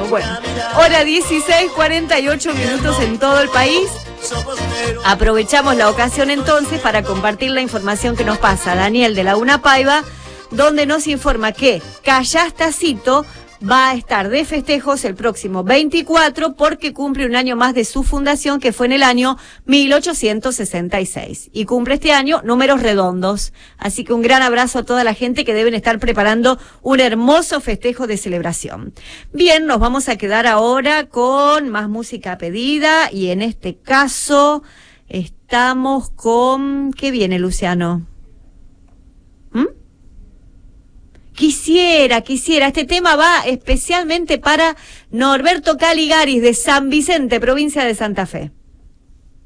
Bueno, hora 16:48 en todo el país. Aprovechamos la ocasión entonces para compartir la información que nos pasa Daniel de Laguna Paiva, donde nos informa que Callastacito va a estar de festejos el próximo 24 porque cumple un año más de su fundación, que fue en el año 1866. Y cumple este año números redondos. Así que un gran abrazo a toda la gente que deben estar preparando un hermoso festejo de celebración. Bien, nos vamos a quedar ahora con más música pedida y en este caso estamos con... ¿Qué viene, Luciano? Quisiera, este tema va especialmente para Norberto Caligaris de San Vicente, provincia de Santa Fe.